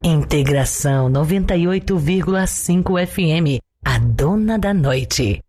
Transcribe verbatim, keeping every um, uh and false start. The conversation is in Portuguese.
Integração noventa e oito vírgula cinco F M, a dona da noite.